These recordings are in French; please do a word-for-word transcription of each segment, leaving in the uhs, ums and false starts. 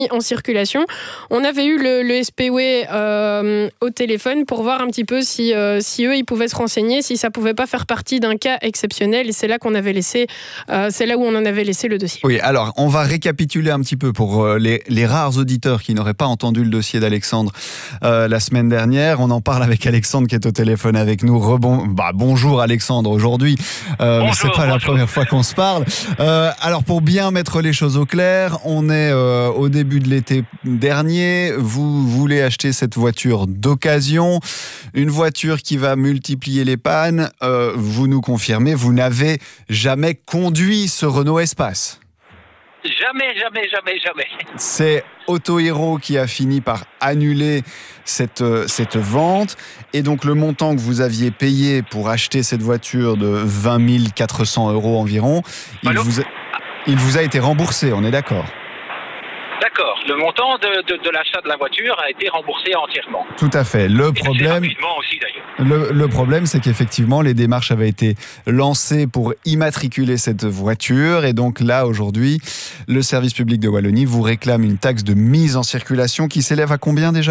en circulation. On avait eu le, le S P O E euh, au téléphone pour voir un petit peu si, euh, si eux, ils pouvaient se renseigner, si ça pouvait pas faire partie d'un cas exceptionnel. Et c'est là qu'on avait laissé, euh, c'est là où on en avait laissé le dossier. Oui, alors on va récapituler un petit peu pour euh, les, les rares auditeurs qui n'auraient pas entendu le dossier d'Alexandre euh, la semaine dernière. On en parle avec Alexandre qui est au téléphone avec nous. Rebon... Bah, bonjour Alexandre aujourd'hui. Euh, bonjour, c'est pas bonjour. La première fois qu'on se parle. Euh, alors pour bien mettre les choses au clair, on est euh, au début de l'été dernier, vous voulez acheter cette voiture d'occasion, une voiture qui va multiplier les pannes, euh, vous nous confirmez, vous n'avez jamais conduit ce Renault Espace? Jamais, jamais, jamais, jamais. C'est Autohero qui a fini par annuler cette, cette vente, et donc le montant que vous aviez payé pour acheter cette voiture de vingt mille quatre cents euros environ, il vous, a, il vous a été remboursé, on est d'accord? D'accord. Le montant de, de, de l'achat de la voiture a été remboursé entièrement. Tout à fait. Le problème, aussi, d'ailleurs. Le, le problème, c'est qu'effectivement, les démarches avaient été lancées pour immatriculer cette voiture. Et donc là, aujourd'hui, le service public de Wallonie vous réclame une taxe de mise en circulation qui s'élève à combien déjà ?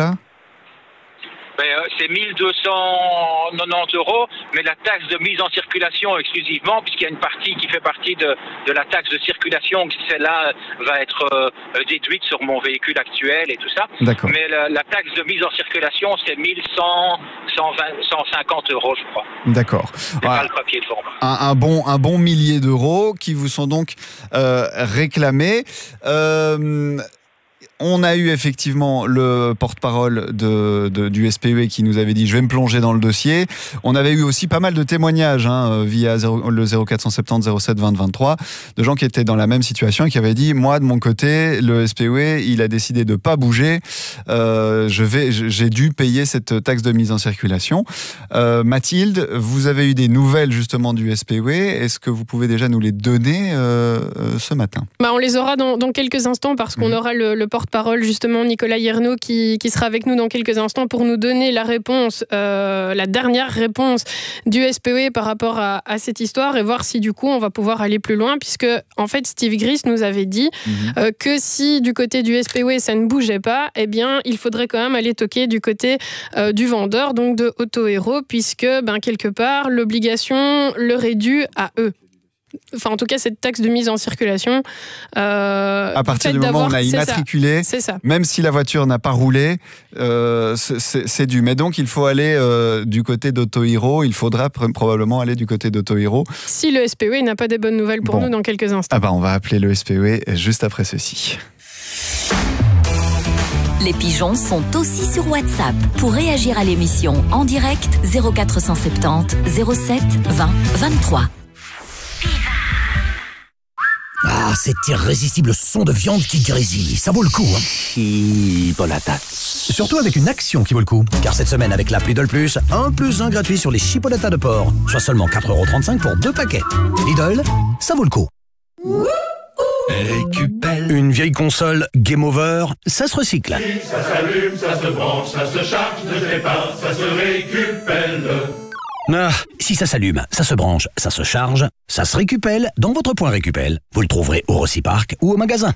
C'est mille deux cent quatre-vingt-dix euros, mais la taxe de mise en circulation exclusivement, puisqu'il y a une partie qui fait partie de, de la taxe de circulation, qui celle-là va être euh, déduite sur mon véhicule actuel et tout ça. D'accord. Mais la, la taxe de mise en circulation, c'est mille cent, cent vingt, cent cinquante euros, je crois. D'accord. C'est ah, pas le papier devant moi. Un, un, bon, un bon millier d'euros qui vous sont donc euh, réclamés. Euh, On a eu effectivement le porte-parole de, de, du S P O E qui nous avait dit « je vais me plonger dans le dossier ». On avait eu aussi pas mal de témoignages hein, via zéro, le zéro quatre cent soixante-dix zéro sept vingt vingt-trois de gens qui étaient dans la même situation et qui avaient dit « moi de mon côté, le S P O E il a décidé de ne pas bouger, euh, je vais, j'ai dû payer cette taxe de mise en circulation euh, ». Mathilde, vous avez eu des nouvelles justement du S P O E, est-ce que vous pouvez déjà nous les donner euh, ce matin ? Bah, on les aura dans, dans quelques instants parce qu'on mmh. aura le, le porte parole justement Nicolas Yernaud qui, qui sera avec nous dans quelques instants pour nous donner la réponse, euh, la dernière réponse du S P O E par rapport à, à cette histoire et voir si du coup on va pouvoir aller plus loin puisque en fait Steve Gris nous avait dit mmh. euh, que si du côté du S P O E ça ne bougeait pas, eh bien il faudrait quand même aller toquer du côté euh, du vendeur, donc de Autohero, puisque ben, quelque part l'obligation leur est due à eux. Enfin, en tout cas, cette taxe de mise en circulation. Euh, à partir du moment où on a immatriculé, c'est ça. Même si la voiture n'a pas roulé, euh, c'est, c'est dû. Mais donc, il faut aller euh, du côté d'Autohero. Il faudra pr- probablement aller du côté d'Autohero. Si le S P O E n'a pas des bonnes nouvelles pour bon. nous dans quelques instants. Ah bah, on va appeler le S P O E juste après ceci. Les pigeons sont aussi sur WhatsApp. Pour réagir à l'émission en direct, zéro quatre cent soixante-dix zéro sept vingt vingt-trois. Ah, cet irrésistible son de viande qui grésille, ça vaut le coup, hein. Chipolatas. Surtout avec une action qui vaut le coup. Car cette semaine, avec l'appli Lidl Plus, un plus un gratuit sur les chipolatas de porc. Soit seulement quatre euros trente-cinq pour deux paquets. Lidl, ça vaut le coup. Récupelle. Une vieille console Game Over, ça se recycle. Ça s'allume, ça se branche, ça se charge, ne sais pas, ça se récupère. Ah, si ça s'allume, ça se branche, ça se charge, ça se récupelle dans votre point Récupel. Vous le trouverez au Rossi-Park ou au magasin.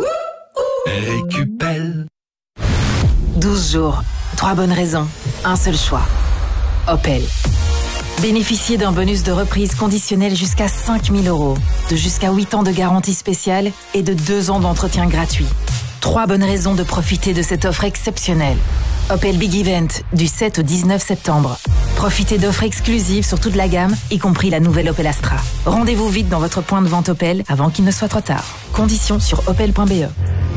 Récupel. douze jours, trois bonnes raisons, un seul choix. Opel. Bénéficiez d'un bonus de reprise conditionnel jusqu'à cinq mille euros, de jusqu'à huit ans de garantie spéciale et de deux ans d'entretien gratuit. Trois bonnes raisons de profiter de cette offre exceptionnelle. Opel Big Event, du sept au dix-neuf septembre. Profitez d'offres exclusives sur toute la gamme, y compris la nouvelle Opel Astra. Rendez-vous vite dans votre point de vente Opel avant qu'il ne soit trop tard. Conditions sur opel point b e.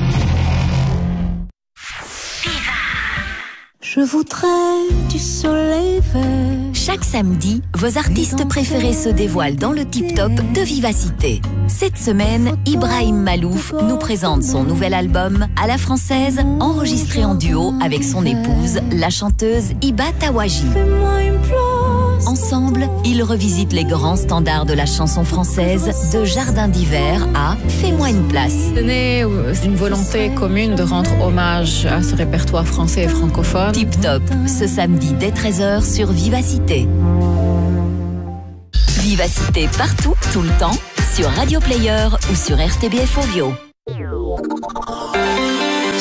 Je voudrais du soleil vert. Chaque samedi, vos artistes préférés se dévoilent dans le tip-top de Vivacité. Cette semaine, Ibrahim Malouf nous présente son nouvel album à la française, enregistré en duo avec son épouse, la chanteuse Iba Tawaji. Ensemble, ils revisitent les grands standards de la chanson française, de Jardin d'hiver à Fais-moi une place. C'est né d'une volonté commune de rendre hommage à ce répertoire français et francophone. Tip Top, ce samedi dès treize heures sur Vivacité. Vivacité partout, tout le temps, sur Radio Player ou sur R T B F Audio.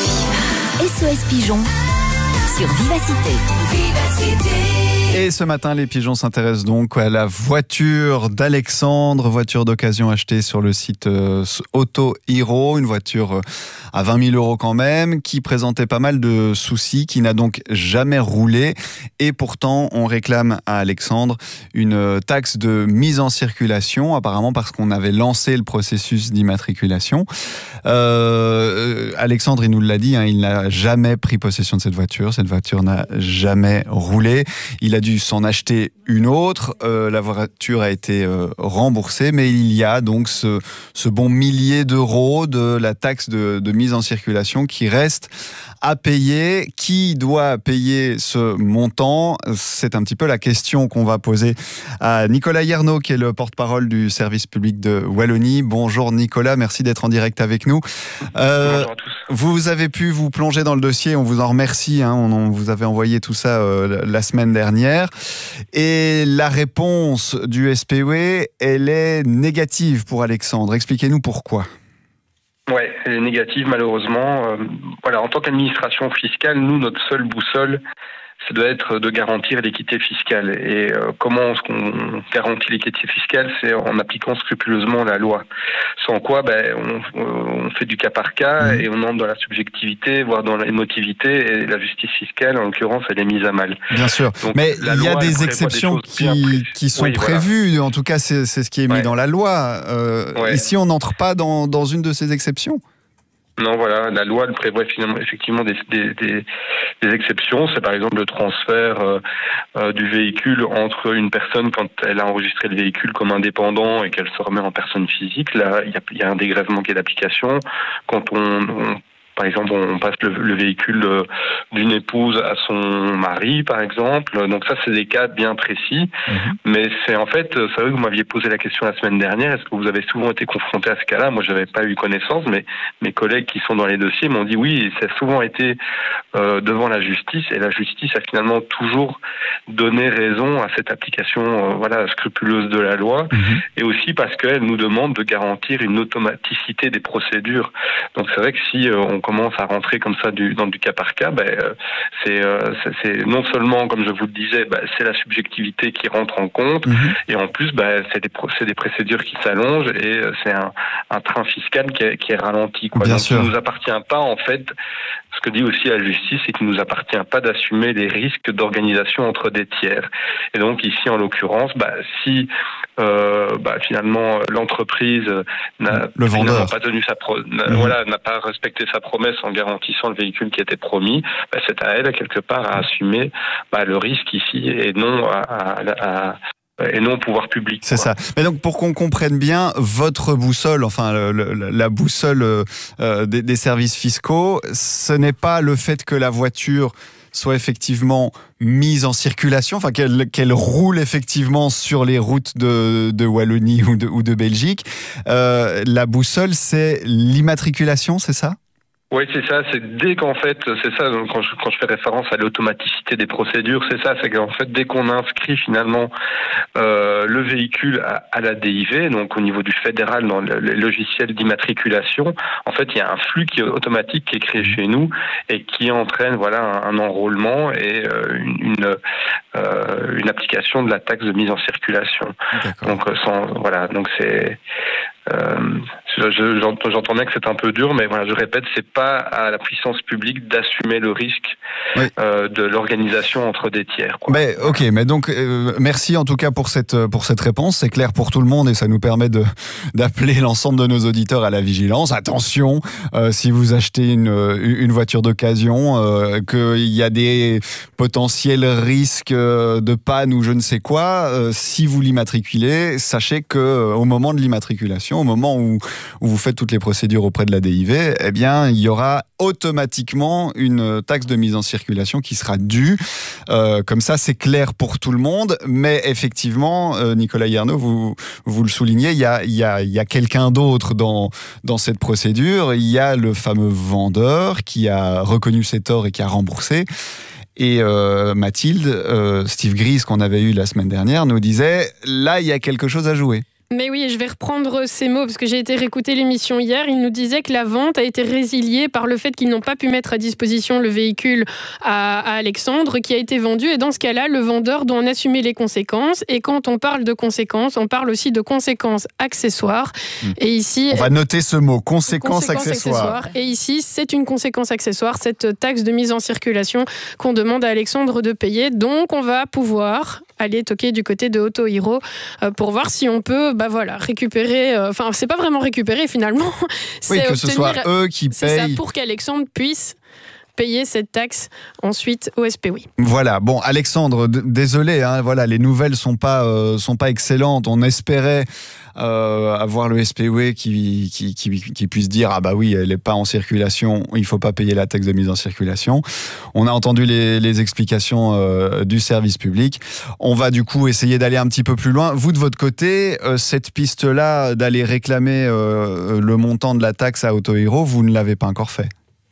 S O S Pigeon sur Vivacité. Vivacité. Et ce matin, les pigeons s'intéressent donc à la voiture d'Alexandre, voiture d'occasion achetée sur le site euh, Auto Hero, une voiture euh, à vingt mille euros quand même, qui présentait pas mal de soucis, qui n'a donc jamais roulé. Et pourtant, on réclame à Alexandre une taxe de mise en circulation, apparemment parce qu'on avait lancé le processus d'immatriculation. Euh, Alexandre, il nous l'a dit, hein, il n'a jamais pris possession de cette voiture. Cette voiture n'a jamais roulé. Il a dû s'en acheter une autre. Euh, la voiture a été euh, remboursée, mais il y a donc ce, ce bon millier d'euros de la taxe de, de mise en circulation qui reste à payer. Qui doit payer ce montant? C'est un petit peu la question qu'on va poser à Nicolas Yernaut, qui est le porte-parole du service public de Wallonie. Bonjour Nicolas, merci d'être en direct avec nous. Euh, Bonjour à tous. Vous avez pu vous plonger dans le dossier, on vous en remercie, hein, on, on vous avait envoyé tout ça euh, la semaine dernière. Et la réponse du S P O E, elle est négative pour Alexandre. Expliquez-nous pourquoi. Oui, elle est négative malheureusement. Euh, voilà, en tant qu'administration fiscale, nous, notre seule boussole, ça doit être de garantir l'équité fiscale. Et euh, comment est-ce qu'on garantit l'équité fiscale? C'est en appliquant scrupuleusement la loi. Sans quoi, ben, on, on fait du cas par cas et on entre dans la subjectivité, voire dans l'émotivité. Et la justice fiscale, en l'occurrence, elle est mise à mal. Bien sûr. Donc, mais il y a loi, des exceptions des qui, qui sont oui, prévues. Voilà. En tout cas, c'est, c'est ce qui est mis ouais. dans la loi. Euh, ouais. Ici, on n'entre pas dans, dans une de ces exceptions. Non, voilà, la loi elle prévoit finalement effectivement des, des, des, des exceptions. C'est par exemple le transfert euh, euh, du véhicule entre une personne quand elle a enregistré le véhicule comme indépendant et qu'elle se remet en personne physique. Là, il y a, y a un dégrèvement qui est d'application. Quand on, on par exemple, on passe le, le véhicule d'une épouse à son mari, par exemple. Donc ça, c'est des cas bien précis. Mmh. Mais c'est en fait, c'est vrai que vous m'aviez posé la question la semaine dernière. Est-ce que vous avez souvent été confronté à ce cas-là? Moi, je n'avais pas eu connaissance, mais mes collègues qui sont dans les dossiers m'ont dit oui, ça a souvent été euh, devant la justice. Et la justice a finalement toujours donné raison à cette application euh, voilà, scrupuleuse de la loi. Mmh. Et aussi parce qu'elle nous demande de garantir une automaticité des procédures. Donc c'est vrai que si euh, on commence à rentrer comme ça du, dans du cas par cas, ben, euh, c'est, euh, c'est, c'est non seulement, comme je vous le disais, ben, c'est la subjectivité qui rentre en compte, mmh. et en plus, ben, c'est, des, c'est des procédures qui s'allongent et euh, c'est un, un train fiscal qui est, qui est ralenti. Quoi. Bien Donc, sûr. Il ne nous appartient pas, en fait, ce que dit aussi la justice, c'est qu'il ne nous appartient pas d'assumer les risques d'organisation entre des tiers. Et donc ici, en l'occurrence, ben, si euh, ben, finalement l'entreprise n'a, le vendeur. n'a pas tenu sa pro, n'a, mmh. voilà, n'a pas respecté sa promesse en garantissant le véhicule qui était promis, bah, c'est à elle quelque part à assumer bah, le risque ici et non à, à, à et non au pouvoir public. C'est quoi. Ça. Mais donc pour qu'on comprenne bien, votre boussole, enfin le, le, la boussole euh, des, des services fiscaux, ce n'est pas le fait que la voiture soit effectivement mise en circulation, enfin qu'elle, qu'elle roule effectivement sur les routes de, de Wallonie ou de, ou de Belgique. Euh, la boussole, c'est l'immatriculation, c'est ça ? Oui, c'est ça. C'est dès qu'en fait, c'est ça. Quand je, quand je fais référence à l'automaticité des procédures, c'est ça. C'est qu'en fait, dès qu'on inscrit finalement euh, le véhicule à, à la D I V, donc au niveau du fédéral dans le, le logiciel d'immatriculation, en fait, il y a un flux qui est automatique qui est créé chez nous et qui entraîne voilà un, un enrôlement et euh, une une, euh, une application de la taxe de mise en circulation. D'accord. Donc sans voilà. Donc c'est Euh, je, j'entends, j'entends bien que c'est un peu dur, mais voilà, je répète, c'est pas à la puissance publique d'assumer le risque oui. euh, de l'organisation entre des tiers. Quoi. Mais ok, mais donc euh, merci en tout cas pour cette pour cette réponse. C'est clair pour tout le monde et ça nous permet de d'appeler l'ensemble de nos auditeurs à la vigilance. Attention, euh, si vous achetez une une voiture d'occasion, euh, qu'il y a des potentiels risques de panne ou je ne sais quoi. Euh, si vous l'immatriculez, sachez que euh, au moment de l'immatriculation, au moment où, où vous faites toutes les procédures auprès de la D I V, eh bien, il y aura automatiquement une taxe de mise en circulation qui sera due. Euh, comme ça, c'est clair pour tout le monde. Mais effectivement, euh, Nicolas Yernaut, vous, vous le soulignez, il y a, il y a, il y a quelqu'un d'autre dans, dans cette procédure. Il y a le fameux vendeur qui a reconnu ses torts et qui a remboursé. Et euh, Mathilde, euh, Steve Gries, qu'on avait eu la semaine dernière, nous disait, là, il y a quelque chose à jouer. Mais oui, je vais reprendre ces mots parce que j'ai été réécouter l'émission hier. Il nous disait que la vente a été résiliée par le fait qu'ils n'ont pas pu mettre à disposition le véhicule à, à Alexandre qui a été vendu. Et dans ce cas-là, le vendeur doit en assumer les conséquences. Et quand on parle de conséquences, on parle aussi de conséquences accessoires. Mmh. Et ici, on va noter ce mot, conséquences, conséquences accessoires. accessoires. Et ici, c'est une conséquence accessoire, cette taxe de mise en circulation qu'on demande à Alexandre de payer. Donc, on va pouvoir aller toquer du côté de Auto Hero euh, pour voir si on peut bah voilà, récupérer, enfin euh, c'est pas vraiment récupérer finalement, c'est oui, que obtenir, ce soit eux qui payent. C'est ça, pour qu'Alexandre puisse payer cette taxe ensuite au S P O I. Voilà, bon Alexandre, d- désolé, hein, voilà, les nouvelles sont pas, euh, sont pas excellentes, on espérait euh, avoir le S P O I qui, qui, qui, qui puisse dire ah bah oui, elle n'est pas en circulation, il faut pas payer la taxe de mise en circulation. On a entendu les, les explications euh, du service public. On va du coup essayer d'aller un petit peu plus loin. Vous de votre côté, euh, cette piste-là d'aller réclamer euh, le montant de la taxe à Auto Hero, vous ne l'avez pas encore fait?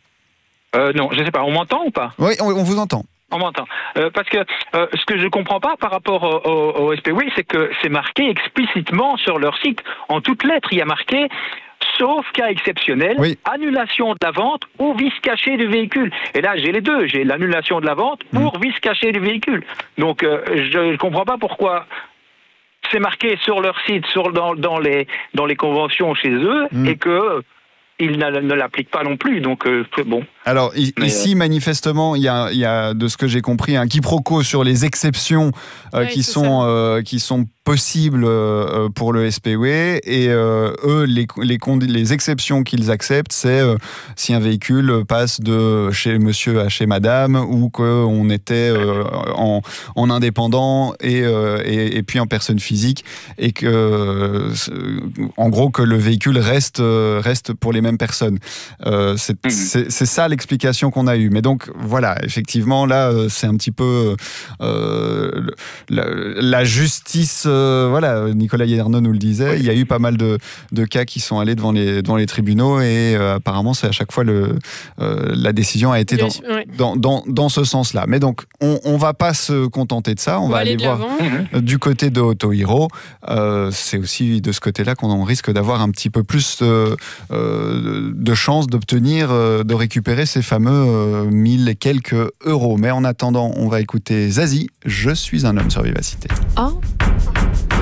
Euh, non, je sais pas. On m'entend ou pas? Oui, on, on vous entend. On m'entend. Euh, parce que euh, ce que je comprends pas par rapport au, au, au S P O I, c'est que c'est marqué explicitement sur leur site, en toutes lettres, il y a marqué sauf cas exceptionnel, oui. annulation de la vente ou vice caché du véhicule. Et là, j'ai les deux. J'ai l'annulation de la vente pour mmh. vice caché du véhicule. Donc, euh, je ne comprends pas pourquoi c'est marqué sur leur site, sur, dans, dans, les, dans les conventions chez eux, mmh. et que ils ne, ne l'appliquent pas non plus. Donc, euh, bon. Alors, i- Mais ici, euh... manifestement, il y a, il y a, de ce que j'ai compris, un quiproquo sur les exceptions euh, oui, qui, sont, euh, qui sont possibles euh, pour le S P O I. Et euh, eux, les, les, condi- les exceptions qu'ils acceptent, c'est euh, si un véhicule passe de chez monsieur à chez madame, ou qu'on était euh, en, en indépendant et, euh, et, et puis en personne physique, et que, euh, en gros, que le véhicule reste, reste pour les mêmes personnes. Euh, c'est, mmh. c'est, c'est ça l'explication qu'on a eue. Mais donc, voilà, effectivement, là, c'est un petit peu euh, la, la justice. Euh, voilà, Nicolas Yerno nous le disait. Oui. Il y a eu pas mal de, de cas qui sont allés devant les, devant les tribunaux et euh, apparemment, c'est à chaque fois le, euh, la décision a été dans, oui. dans, dans, dans ce sens-là. Mais donc, on ne va pas se contenter de ça. On, on va, va aller, aller voir mmh. du côté de Auto Hero. Euh, c'est aussi de ce côté-là qu'on risque d'avoir un petit peu plus de, euh, de chances d'obtenir, euh, de récupérer ces fameux euh, mille et quelques euros. Mais en attendant, on va écouter Zazie, Je suis un homme sur Vivacité. Oh.